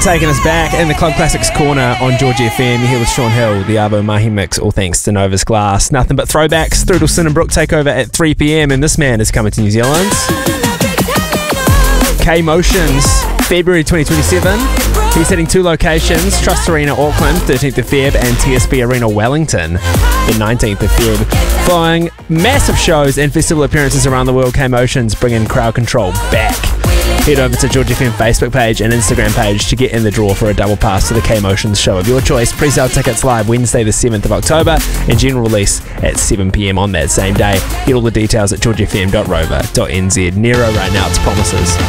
taking us back in the Club Classics corner on George FM. You're here with Sean Hill, the Arvo Mahi mix, all thanks to Novus Glass. Nothing but throwbacks. Throodle and Brooke take over at 3 p.m, and this man is coming to New Zealand. K Motions, February 2027. He's hitting 2 locations, Trust Arena Auckland, 13th of Feb, and TSB Arena Wellington, the 19th of Feb. Following massive shows and festival appearances around the world, K Motions bringing crowd control back. Head over to George FM Facebook page and Instagram page to get in the draw for a double pass to the K Motions show of your choice. Pre-sale tickets live Wednesday the 7th of October and general release at 7 p.m. on that same day. Get all the details at georgefm.rover.nz. Nero right now, it's Promises.